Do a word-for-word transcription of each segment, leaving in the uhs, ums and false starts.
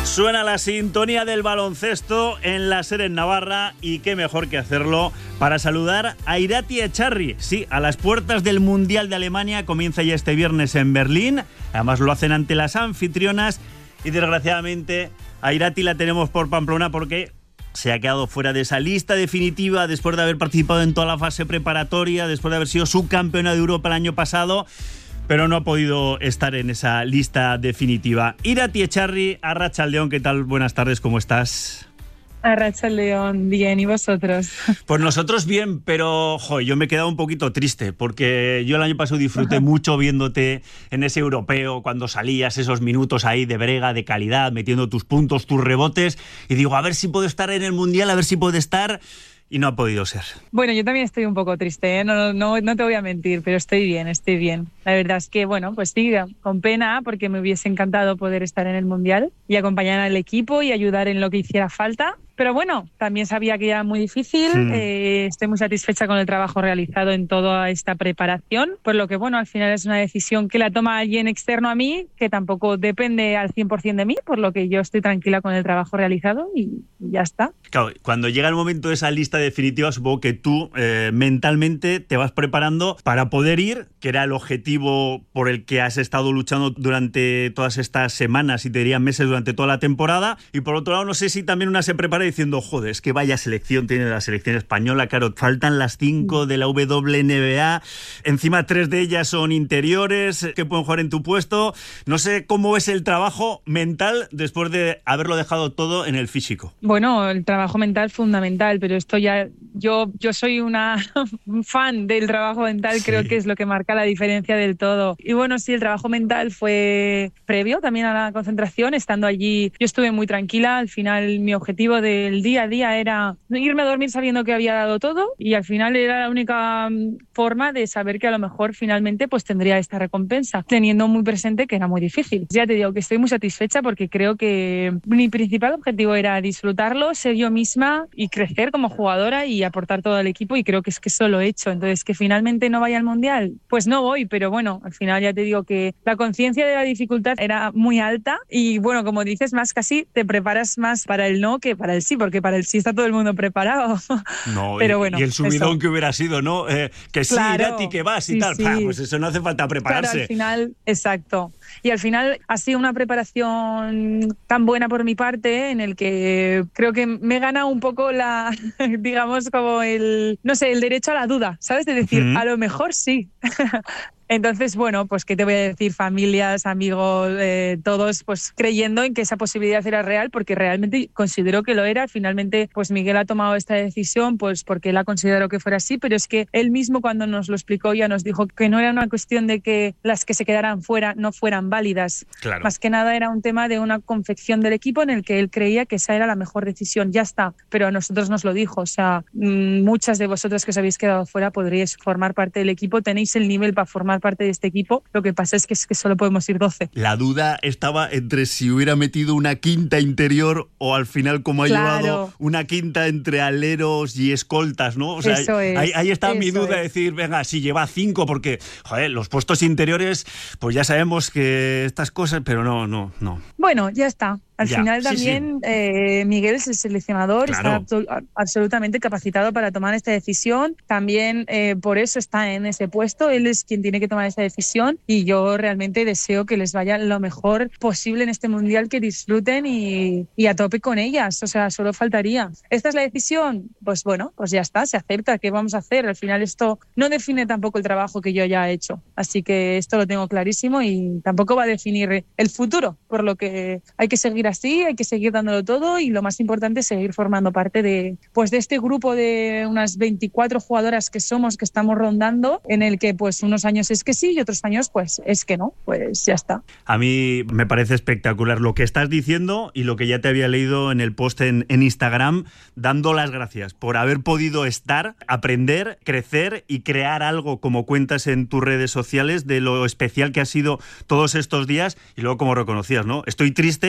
Suena la sintonía del baloncesto en la SER en Navarra y qué mejor que hacerlo para saludar a Irati Echarri. Sí, a las puertas del Mundial de Alemania comienza ya este viernes en Berlín. Además lo hacen ante las anfitrionas y desgraciadamente a Irati la tenemos por Pamplona porque se ha quedado fuera de esa lista definitiva después de haber participado en toda la fase preparatoria, después de haber sido subcampeona de Europa el año pasado, pero no ha podido estar en esa lista definitiva. Irati Echarri, Arratsaldeon, ¿qué tal? Buenas tardes, ¿cómo estás? Arratsaldeon, bien, ¿y vosotros? Pues nosotros bien, pero jo, yo me he quedado un poquito triste, porque yo el año pasado disfruté Ajá. mucho viéndote en ese europeo, cuando salías esos minutos ahí de brega, de calidad, metiendo tus puntos, tus rebotes, y digo, a ver si puedo estar en el Mundial, a ver si puedo estar... Y no ha podido ser. Bueno, yo también estoy un poco triste, ¿eh? no, no, no te voy a mentir, pero estoy bien, estoy bien. La verdad es que, bueno, pues sí, con pena, porque me hubiese encantado poder estar en el Mundial y acompañar al equipo y ayudar en lo que hiciera falta. Pero bueno, también sabía que era muy difícil. Sí. Eh, estoy muy satisfecha con el trabajo realizado en toda esta preparación, por lo que, bueno, al final es una decisión que la toma alguien externo a mí, que tampoco depende al cien por ciento de mí, por lo que yo estoy tranquila con el trabajo realizado y ya está. Claro, cuando llega el momento de esa lista definitiva, supongo que tú eh, mentalmente te vas preparando para poder ir, que era el objetivo por el que has estado luchando durante todas estas semanas y te diría meses durante toda la temporada. Y por otro lado, no sé si también una se prepara diciendo, joder, es que vaya selección tiene la selección española, claro, faltan las cinco de la W N B A, encima tres de ellas son interiores que pueden jugar en tu puesto. No sé cómo es el trabajo mental después de haberlo dejado todo en el físico. Bueno, el trabajo mental fundamental, pero esto ya, yo, yo soy una fan del trabajo mental, sí. Creo que es lo que marca la diferencia del todo. Y bueno, sí, el trabajo mental fue previo también a la concentración, estando allí yo estuve muy tranquila, al final mi objetivo de el día a día era irme a dormir sabiendo que había dado todo y al final era la única forma de saber que a lo mejor finalmente pues tendría esta recompensa, teniendo muy presente que era muy difícil. Ya te digo que estoy muy satisfecha porque creo que mi principal objetivo era disfrutarlo, ser yo misma y crecer como jugadora y aportar todo al equipo y creo que es que eso lo he hecho. Entonces, que finalmente no vaya al Mundial, pues no voy, pero bueno, al final ya te digo que la conciencia de la dificultad era muy alta y bueno, como dices, más casi te preparas más para el no que para el sí, porque para el sí está todo el mundo preparado. No, pero y, bueno, y el subidón eso. Que hubiera sido, ¿no? Eh, que sí, claro, Irati, que vas y sí, tal. Sí. Pah, pues eso no hace falta prepararse. Claro, al final, exacto. Y al final ha sido una preparación tan buena por mi parte en el que creo que me gana un poco la, digamos, como el, no sé, el derecho a la duda, ¿sabes? De decir, uh-huh. a lo mejor sí. Entonces, bueno, pues qué te voy a decir, familias, amigos, eh, todos pues creyendo en que esa posibilidad era real, porque realmente considero que lo era. Finalmente, pues Miguel ha tomado esta decisión pues porque él ha considerado que fuera así, pero es que él mismo cuando nos lo explicó ya nos dijo que no era una cuestión de que las que se quedaran fuera no fueran válidas. Claro. Más que nada era un tema de una confección del equipo en el que él creía que esa era la mejor decisión. Ya está, pero a nosotros nos lo dijo. O sea, muchas de vosotras que os habéis quedado fuera podríais formar parte del equipo, tenéis el nivel para formar parte de este equipo, lo que pasa es que, es que solo podemos ir doce. La duda estaba entre si hubiera metido una quinta interior o al final como ha claro. llevado una quinta entre aleros y escoltas, ¿no? O sea, eso es, ahí, ahí está mi duda es. de decir, venga, si lleva cinco, porque, joder, los puestos interiores, pues ya sabemos que estas cosas, pero no, no, no. Bueno, ya está. Al ya, final sí, también sí. Eh, Miguel es el seleccionador, claro. está absol- absolutamente capacitado para tomar esta decisión. También eh, por eso está en ese puesto, él es quien tiene que tomar esta decisión y yo realmente deseo que les vaya lo mejor posible en este Mundial, que disfruten y, y a tope con ellas, o sea, solo faltaría. ¿Esta es la decisión? Pues bueno, pues ya está, se acepta. ¿Qué vamos a hacer? Al final esto no define tampoco el trabajo que yo ya he hecho, así que esto lo tengo clarísimo y tampoco va a definir el futuro, por lo que hay que seguir así, hay que seguir dándolo todo y lo más importante es seguir formando parte de, pues de este grupo de unas veinticuatro jugadoras que somos, que estamos rondando, en el que pues unos años es que sí y otros años pues es que no, pues ya está. A mí me parece espectacular lo que estás diciendo y lo que ya te había leído en el post en, en Instagram, dando las gracias por haber podido estar, aprender, crecer y crear algo, como cuentas en tus redes sociales, de lo especial que ha sido todos estos días y luego como reconocías, ¿no? Estoy triste y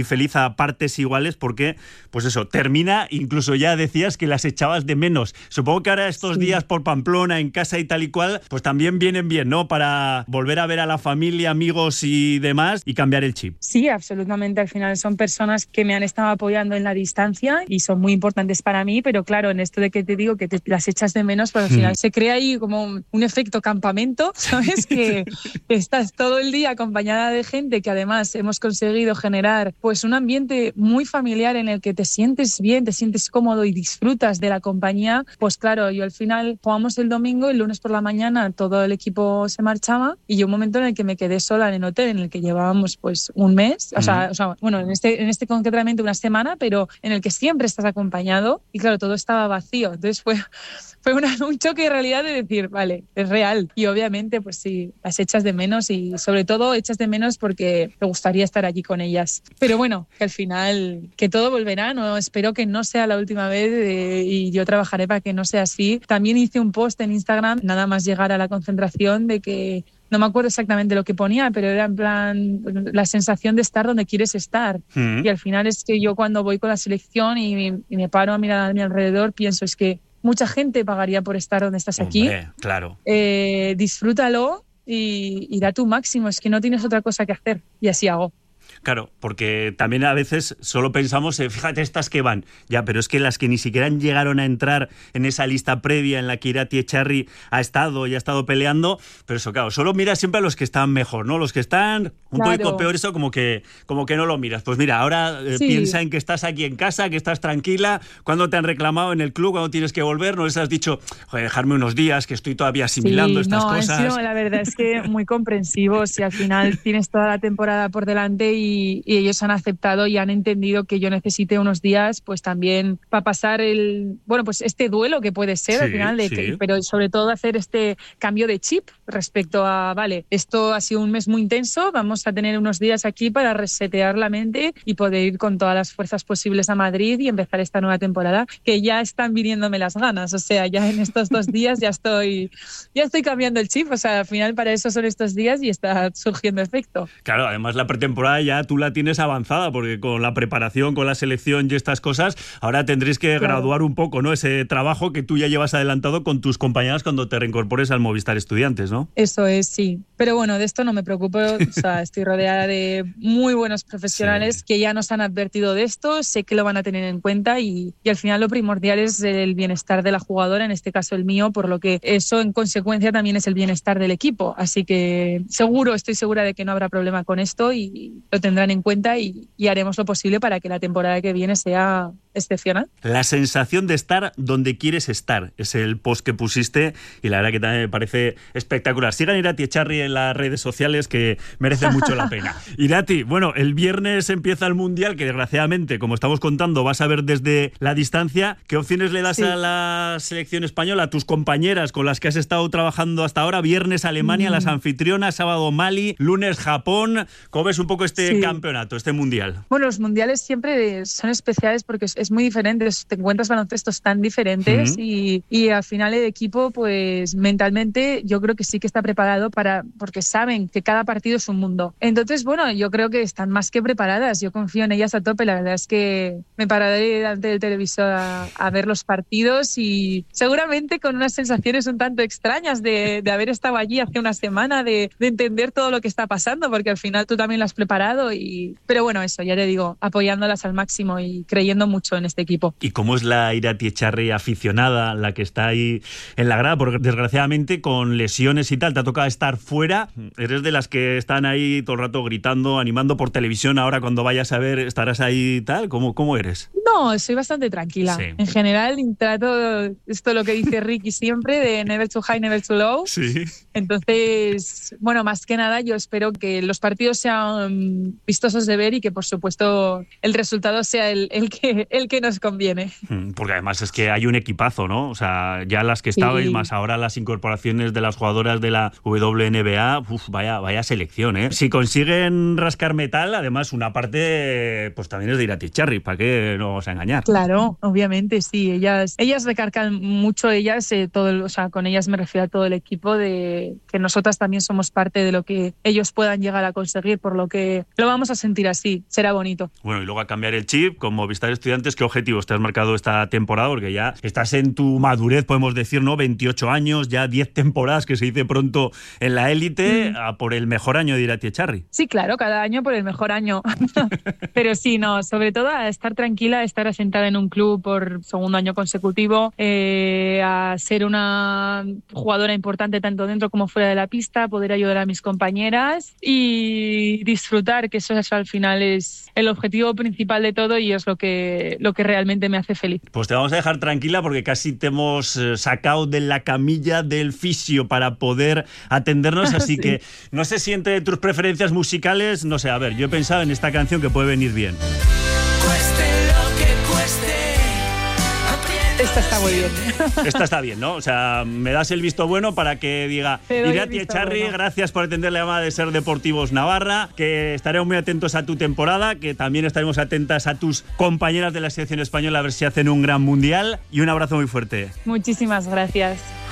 feliz a partes iguales porque, pues eso, termina, incluso ya decías que las echabas de menos. Supongo que ahora estos sí. días por Pamplona, en casa y tal y cual, pues también vienen bien, ¿no? Para volver a ver a la familia, amigos y demás y cambiar el chip. Sí, absolutamente. Al final son personas que me han estado apoyando en la distancia y son muy importantes para mí, pero claro, en esto de que te digo que te las echas de menos, pues al final mm. se crea ahí como un, un efecto campamento, ¿sabes? Que estás todo el día acompañada de gente que además hemos conseguido generar pues un ambiente muy familiar en el que te sientes bien, te sientes cómodo y disfrutas de la compañía. Pues claro, yo al final jugamos el domingo, el lunes por la mañana todo el equipo se marchaba y yo un momento en el que me quedé sola en el hotel en el que llevábamos pues un mes, mm. o, sea, o sea, bueno, en este, en este concretamente una semana, pero en el que siempre estás acompañado y claro, todo estaba vacío. Entonces fue... Fue una, un choque de realidad de decir, vale, es real. Y obviamente, pues sí, las echas de menos y sobre todo echas de menos porque te gustaría estar allí con ellas. Pero bueno, que al final, que todo volverá, ¿no? Espero que no sea la última vez eh, y yo trabajaré para que no sea así. También hice un post en Instagram, nada más llegar a la concentración, de que no me acuerdo exactamente lo que ponía, pero era en plan la sensación de estar donde quieres estar. Mm. Y al final es que yo cuando voy con la selección y, y me paro a mirar a mi alrededor, pienso es que mucha gente pagaría por estar donde estás aquí. Hombre, claro. Eh, disfrútalo y, y da tu máximo. Es que no tienes otra cosa que hacer. Y así hago. Claro, porque también a veces solo pensamos, eh, fíjate estas que van, ya, pero es que las que ni siquiera llegaron a entrar en esa lista previa en la que Irati Echarri ha estado y ha estado peleando, pero eso, claro, solo miras siempre a los que están mejor, ¿no? Los que están un claro. poco peor, eso como que, como que no lo miras. Pues mira, ahora eh, sí. piensa en que estás aquí en casa, que estás tranquila, cuando te han reclamado en el club, cuando tienes que volver, no les has dicho, joder, dejarme unos días, que estoy todavía asimilando sí, estas no, cosas. Sí, no, la verdad es que muy comprensivos y al final tienes toda la temporada por delante y Y, y ellos han aceptado y han entendido que yo necesité unos días pues también para pasar el bueno pues este duelo que puede ser sí, al final de sí. que, pero sobre todo hacer este cambio de chip respecto a vale, esto ha sido un mes muy intenso, vamos a tener unos días aquí para resetear la mente y poder ir con todas las fuerzas posibles a Madrid y empezar esta nueva temporada, que ya están viniéndome las ganas, o sea, ya en estos dos días ya estoy ya estoy cambiando el chip, o sea, al final para eso son estos días y está surgiendo efecto. Claro, además la pretemporada ya tú la tienes avanzada, porque con la preparación, con la selección y estas cosas, ahora tendréis que claro. graduar un poco, ¿no? Ese trabajo que tú ya llevas adelantado con tus compañeras cuando te reincorpores al Movistar Estudiantes, ¿no? Eso es, sí. Pero bueno, de esto no me preocupo, o sea, estoy rodeada de muy buenos profesionales sí. que ya nos han advertido de esto, sé que lo van a tener en cuenta y, y al final lo primordial es el bienestar de la jugadora, en este caso el mío, por lo que eso en consecuencia también es el bienestar del equipo. Así que seguro, estoy segura de que no habrá problema con esto y lo tendrán en cuenta y, y haremos lo posible para que la temporada que viene sea excepcional. La sensación de estar donde quieres estar es el post que pusiste y la verdad que también me parece espectacular. Sigan Irati Echarri en las redes sociales que merece mucho la pena. Irati, bueno, el viernes empieza el Mundial que desgraciadamente, como estamos contando, vas a ver desde la distancia. ¿Qué opciones le das sí. a la selección española, a tus compañeras con las que has estado trabajando hasta ahora? Viernes Alemania, mm. las anfitrionas, sábado Mali, lunes Japón. ¿Cómo ves un poco este sí. campeonato, este Mundial? Bueno, los Mundiales siempre son especiales porque es muy diferente, te encuentras baloncestos tan diferentes uh-huh. y, y al final el equipo pues mentalmente yo creo que sí que está preparado para, porque saben que cada partido es un mundo. Entonces, bueno, yo creo que están más que preparadas, yo confío en ellas a tope, la verdad es que me pararé delante del televisor a, a ver los partidos y seguramente con unas sensaciones un tanto extrañas de, de haber estado allí hace una semana, de, de entender todo lo que está pasando, porque al final tú también lo has preparado y, pero bueno, eso, ya te digo, apoyándolas al máximo y creyendo mucho en este equipo. ¿Y cómo es la Irati Echarri aficionada, la que está ahí en la grada? Porque desgraciadamente con lesiones y tal te ha tocado estar fuera. ¿Eres de las que están ahí todo el rato gritando, animando por televisión? Ahora cuando vayas a ver estarás ahí y tal. ¿Cómo, cómo eres? No, soy bastante tranquila. Sí. En general trato esto lo que dice Ricky siempre de never too high, never too low. Sí. Entonces, bueno, más que nada yo espero que los partidos sean vistosos de ver y que por supuesto el resultado sea el, el, que, el que nos conviene. Porque además es que hay un equipazo, ¿no? O sea, ya las que estabais, sí. más ahora las incorporaciones de las jugadoras de la W N B A, uf, vaya, vaya selección, ¿eh? Si consiguen rascar metal, además una parte pues también es de Irati Echarri, ¿para qué no vamos a engañar. Claro, obviamente, sí. Ellas, ellas recargan mucho, ellas, eh, todo el, o sea, con ellas me refiero a todo el equipo, de que nosotras también somos parte de lo que ellos puedan llegar a conseguir, por lo que lo vamos a sentir así, será bonito. Bueno, y luego a cambiar el chip, como Movistar Estudiantes, ¿qué objetivos te has marcado esta temporada? Porque ya estás en tu madurez, podemos decir, ¿no? veintiocho años, ya diez temporadas, que se dice pronto en la élite, mm. a por el mejor año de Irati Echarri. Sí, claro, cada año por el mejor año. Pero sí, no, sobre todo a estar tranquila, a estar asentada en un club por segundo año consecutivo, eh, a ser una jugadora importante tanto dentro como fuera de la pista, poder ayudar a mis compañeras y disfrutar, que eso, eso al final es el objetivo principal de todo y es lo que, lo que realmente me hace feliz. Pues te vamos a dejar tranquila porque casi te hemos sacado de la camilla del fisio para poder atendernos, así sí. que no sé si entre tus preferencias musicales, no sé, a ver, yo he pensado en esta canción que puede venir bien. Cueste lo que cueste. Esta está muy bien. Esta está bien, ¿no? O sea, me das el visto bueno para que diga Irati Echarri, bueno. Gracias por atender la llamada de Ser Deportivos Navarra, que estaremos muy atentos a tu temporada, que también estaremos atentas a tus compañeras de la selección española a ver si hacen un gran mundial, y un abrazo muy fuerte. Muchísimas gracias.